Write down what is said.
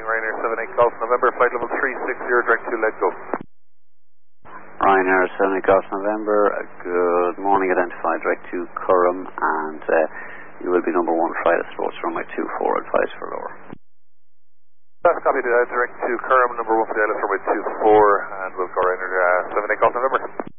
Ryanair 78 Golf November, flight level 360, direct to let go. Ryanair 78 Golf November, good morning, identified direct to Curram, and you will be number 1 flight approach runway 24, advice for lower. That's copied, direct to Curram, number 1 for the runway 24, and we'll go Ryanair 78 Golf November.